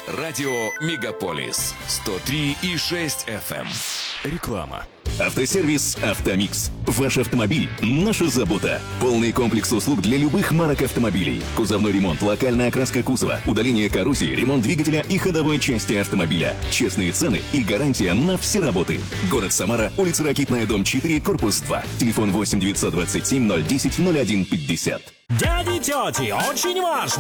Радио «Мегаполис» 103,6 FM. Реклама. Автосервис «Автомикс». Ваш автомобиль – наша забота. Полный комплекс услуг для любых марок автомобилей. Кузовной ремонт, локальная окраска кузова, удаление коррозии, ремонт двигателя и ходовой части автомобиля. Честные цены и гарантия на все работы. Город Самара, улица Ракитная, дом 4, корпус 2. Телефон 8 927 010 01 50. Дяди, тети, очень важно!